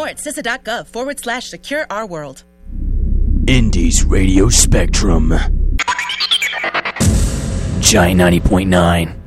more at CISA.gov/secure our world. Indies Radio Spectrum. Giant 90.9.